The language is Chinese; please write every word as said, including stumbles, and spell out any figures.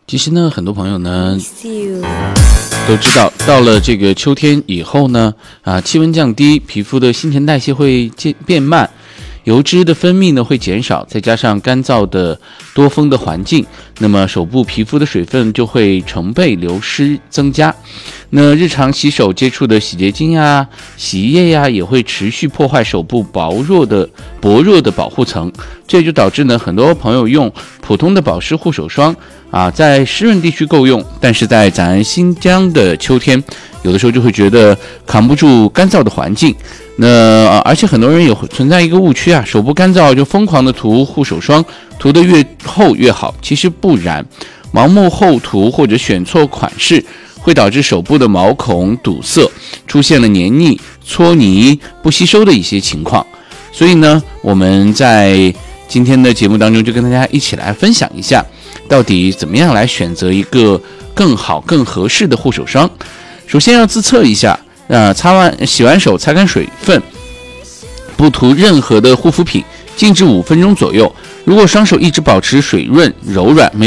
其实呢，很多朋友呢都知道，到了这个秋天以后呢，啊，气温降低，皮肤的新陈代谢会变慢，油脂的分泌呢会减少，再加上干燥的多风的环境，那么手部皮肤的水分就会成倍流失增加。那日常洗手接触的洗洁精呀、洗衣液呀，也会持续破坏手部薄弱的薄弱的保护层，这就导致呢，很多朋友用普通的保湿护手霜啊，在湿润地区够用，但是在咱新疆的秋天，有的时候就会觉得扛不住干燥的环境。那、呃、而且很多人也存在一个误区啊，手部干燥就疯狂的涂护手霜，涂得越厚越好。其实不然，盲目厚涂或者选错款式，会导致手部的毛孔堵塞，出现了黏腻、搓泥、不吸收的一些情况。所以呢，我们在今天的节目当中就跟大家一起来分享一下，到底怎么样来选择一个更好、更合适的护手霜。首先要自测一下，呃，擦完洗完手，擦干水分，不涂任何的护肤品，静置五分钟左右。如果双手一直保持水润柔软，没